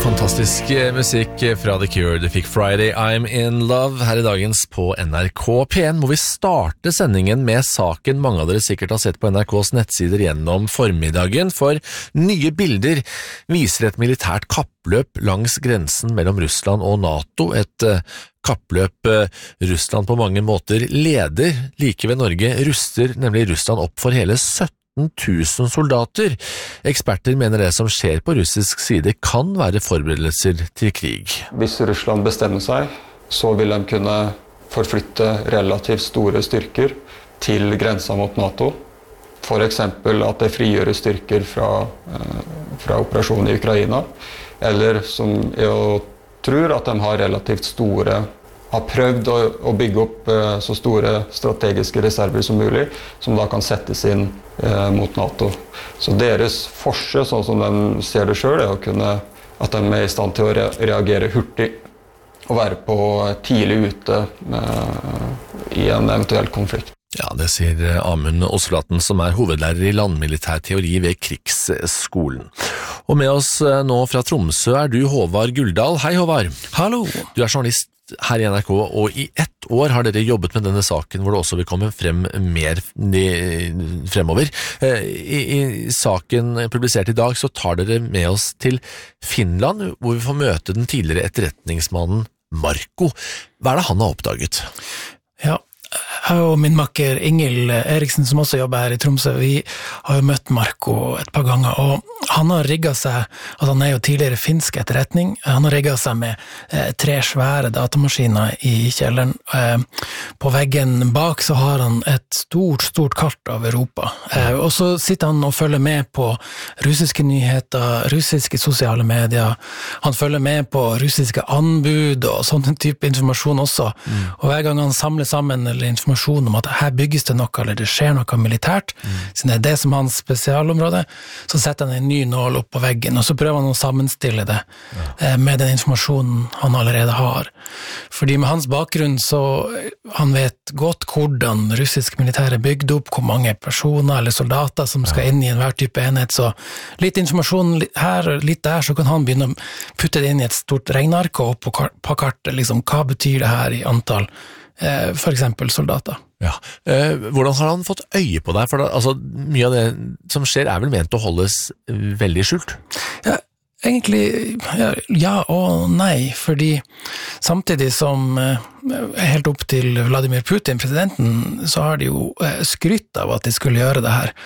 Fantastisk musikk fra The Cure. Du fikk Friday, I'm in love her i dagens på NRK P1. Må vi starte sendingen med saken mange av dere sikkert har sett på NRKs nettsider gjennom formiddagen, for nye bilder viser et militært kappløp langs grensen mellom Russland og NATO, et kappløp Russland på mange måter leder. Like ved Norge ruster nemlig Russland opp for hele 17 000 soldater. Eksperter mener det som skjer på russisk side kan være forberedelser til krig. Hvis Russland bestemmer seg, så vil de kunne forflytte relativt store styrker til grensa mot NATO. For eksempel at det frigjøres styrker fra operasjonen i Ukraina, eller som jeg tror at de har relativt store har prøvd å bygge opp så store strategiske reserver som mulig, som da kan settes inn mot NATO. Så deres forsøk, sånn som de ser det selv, er at de er i stand til å reagere hurtig og være på tidlig ute i en eventuell konflikt. Ja, det sier Amund Osflaten, som er hovedlærer i landmilitær teori ved Krigsskolen. Og med oss nå fra Tromsø er du Håvard Guldal. Hei Håvard. Hallo. Du er journalist her i NRK, og i 1 år har dere jobbet med denne saken, hvor det også vil komme frem mer fremover. I saken publisert i dag så tar dere med oss til Finland, hvor vi får møte den tidligere etterretningsmannen Marko. Hva er det han har oppdaget? Ja, jeg og min makker Ingil Eriksen, som også jobber her i Tromsø, vi har jo møtt Marko et par ganger, og han har rigget seg, altså han er jo tidligere finsk etterretning, han har rigget seg med 3 svære datamaskiner i kjelleren. På veggen bak så har han et stort kart av Europa, og så sitter han og følger med på russiske nyheter, russiske sosiale medier, han følger med på russiske anbud og sånn type informasjon også, og hver gang han samler sammen eller informasjon om at her bygges det noe, eller det skjer noe militært, siden det er det som er hans spesialområde, så setter han en ny nål opp på veggen, og så prøver han å sammenstille det med den informasjonen han allerede har. Fordi med hans bakgrunn så han vet godt hvordan russisk militær er bygd opp, hvor mange personer eller soldater som skal inn i enhver type enhet, så litt informasjon her og litt der, så kan han begynne å putte det inn i et stort regneark og opp på kartet, liksom, hva betyr det her i antall for eksempel soldater. Ja. Hvordan har han fått øye på deg? For altså, mye av det som skjer er vel ment å holdes veldig skjult? Ja, egentlig ja og nei, fordi samtidig som helt opp til Vladimir Putin, presidenten, så har de jo skrytt av at de skulle gjøre det her.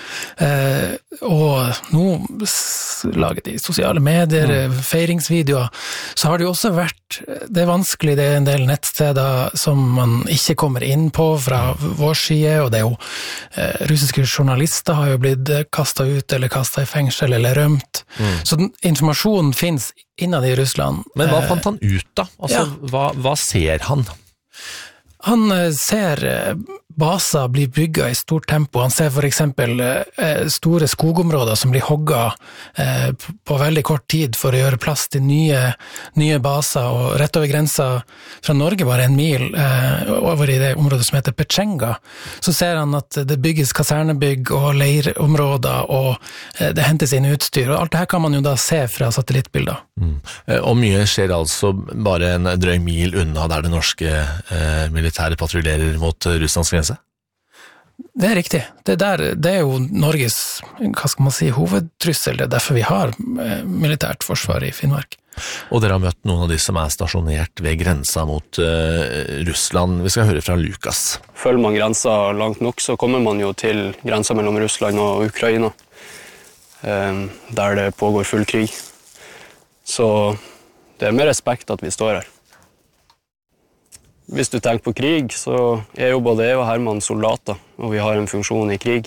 Og nå laget de sosiale medier, feiringsvideoer, så har det jo også vært, det er vanskelig, det er en del nettsteder som man ikke kommer inn på fra vår side, og det er jo russiske journalister har jo blitt kastet ut eller kastet i fengsel eller rømt. Så den informasjonen finnes innad i Russland. Men hva fant han ut da? Altså, hva ser han? Han ser baser blir bygget i stort tempo. Han ser for eksempel store skogområder som blir hogget på veldig kort tid for å gjøre plass til nye baser, og rett over grensa fra Norge, bare 1 mil over i det området som heter Pechenga, så ser han at det bygges kasernebygg og leirområder, og det hentes inn utstyr, og alt det her kan man jo da se fra satellittbilder. Og mye skjer altså bare en drøy mil unna der det norske militære patruljerer mot Russlands grense? Det er riktig. Det er jo Norges, hva skal man si, hovedtrussel. Det er derfor vi har militært forsvar i Finnmark. Og dere har møtt noen av de som er stasjonert ved grensa mot Russland. Vi skal høre fra Lukas. Følger man grensa langt nok, så kommer man jo til grensa mellom Russland og Ukraina, der det pågår full krig. Så det er med respekt at vi står her. Hvis du tenker på krig, så er jo både jeg og Herman soldater, og vi har en funksjon i krig.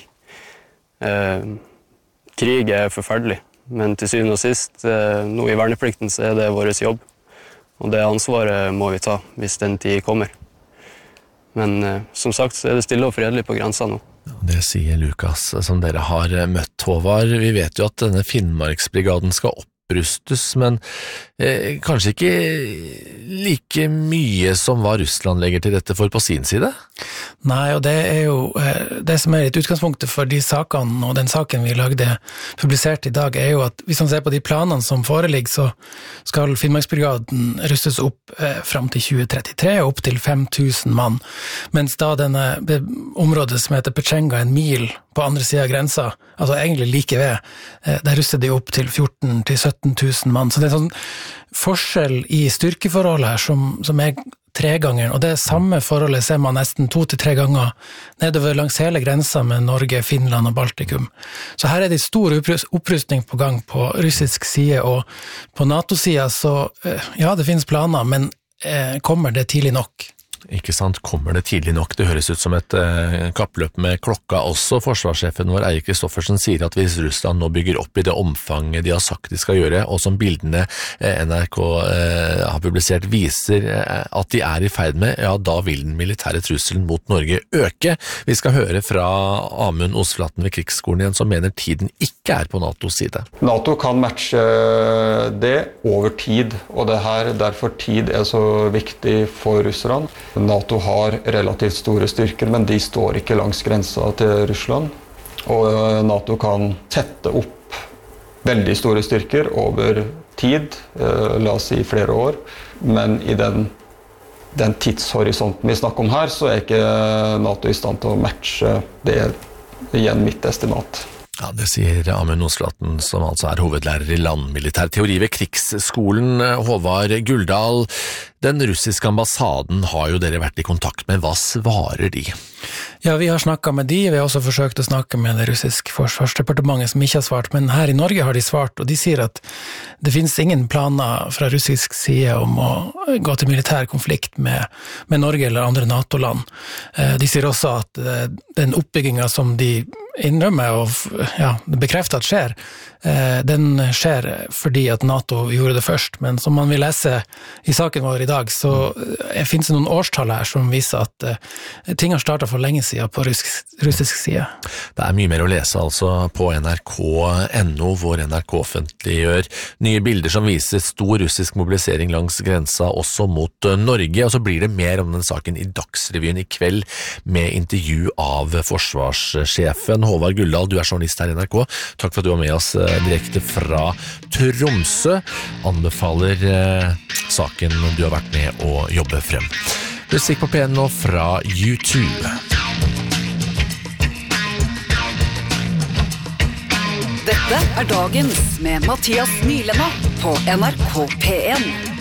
Krig er forferdelig, men til syvende og sist, nå i verneplikten, så er det vår jobb. Og det ansvaret må vi ta hvis den tid kommer. Men som sagt, så er det stille og fredelig på grensa nå. Det sier Lukas, som dere har møtt, Håvard. Vi vet jo at denne Finnmarksbrigaden skal opp opprustes, men kanskje ikke like mye som hva Russland legger til rette for på sin side? Nei, og det jo det som litt utgangspunktet for de sakene, og den saken vi lagde publisert i dag, jo at hvis man ser på de planene som foreligger, så skal Finnmarksbrigaden rustes opp frem til 2033, opp til 5000 mann, mens da det området som heter Pechenga, en mil på andre siden av grensa, altså egentlig like ved, der ruster de opp til 14 til 17 000 mann. Så det en sånn forskjell i styrkeforhold her som 3 ganger, og det samme forholdet ser man nesten 2 til 3 ganger nedover langs hele grensa med Norge, Finland og Baltikum. Så her det stor opprustning på gang på russisk side, og på NATO-siden så, ja, det finnes planer, men kommer det tidlig nok? Ikke sant, kommer det tidlig nok? Det høres ut som et kappløp med klokka også. Forsvarssjefen vår Eirik Kristoffersen sier at hvis Russland nå bygger opp i det omfanget de har sagt de skal gjøre, og som bildene NRK har publisert viser at de i ferd med, ja, da vil den militære trusselen mot Norge øke. Vi skal høre fra Amund Osflaten ved Krigsskolen igjen, som mener tiden ikke på NATOs side. NATO kan matche det over tid, og det her derfor tid så viktig for Russland. NATO har relativt store styrker, men de står ikke langs grensa til Russland. Og NATO kan sette opp veldig store styrker over tid, la oss si flere år, men i den tidshorisonten vi snakker om her, så ikke NATO i stand til å matche det igjen mitt estimat. Ja, det sier Amund Osflaten, som altså hovedlærer i landmilitær teori ved Krigsskolen. Håvard Guldal, den russiske ambassaden har jo dere vært i kontakt med. Hva svarer de? Ja, vi har snakket med de, vi har også forsøkt å snakke med det russiske forsvarsdepartementet som ikke har svart, men her i Norge har de svart, og de sier at det finnes ingen planer fra russisk side om å gå til militær konflikt med Norge eller andre NATO-land. De sier også at den oppbyggingen som de innrømmer og ja, bekrefter at skjer, den skjer fordi at NATO gjorde det først, men som man vil lese i saken vår i dag, så finnes det noen årstall her som viser at ting har startet for lenge siden på russisk side. Det mye mer å lese altså på nrk.no, hvor NRK offentliggjør nye bilder som viser stor russisk mobilisering langs grensa også mot Norge, og så blir det mer om den saken i Dagsrevyen i kveld med intervju av forsvarssjefen. Håvard Guldal, du journalist her i NRK. Takk for at du var med oss direkte fra Tromsø. Anbefaler saken du har vært med å jobbe frem. Musikk på P1 nå fra U2. Dette dagens med Mathias Nylema på NRK P1.